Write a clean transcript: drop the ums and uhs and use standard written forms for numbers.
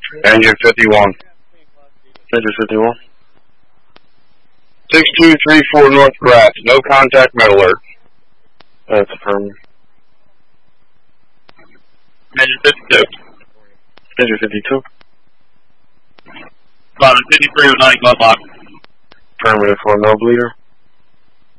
Engine 51. Engine 51. 6234 North Grass. No contact med alert. That's affirmative. Engine 52. Engine 52. About 53 with 90 glove box. Affirmative for no bleeder.